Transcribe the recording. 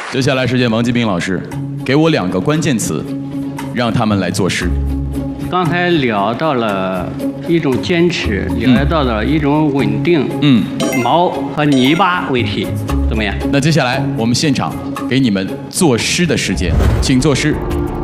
接下来时间，王继兵老师，给我2个关键词，让他们来作诗。 刚才聊到了一种坚持，聊到了一种稳定。毛和泥巴为题，怎么样？ 那接下来我们现场给你们作诗的时间，请作诗。